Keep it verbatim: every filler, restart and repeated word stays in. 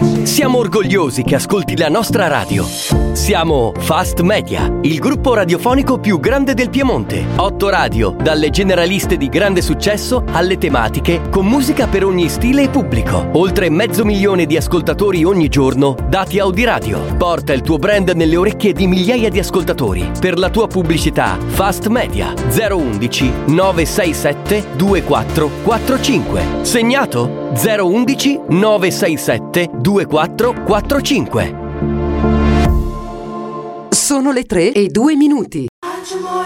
Siamo orgogliosi che ascolti la nostra radio. Siamo Fast Media, il gruppo radiofonico più grande del Piemonte. Otto radio, dalle generaliste di grande successo alle tematiche, con musica per ogni stile e pubblico. Oltre mezzo milione di ascoltatori ogni giorno, dati Audiradio. Porta il tuo brand nelle orecchie di migliaia di ascoltatori. Per la tua pubblicità, Fast Media zero undici nove sei sette due quattro quattro cinque. Segnato? zero undici nove sei sette due quattro quattro cinque. Sono le tre e due minuti.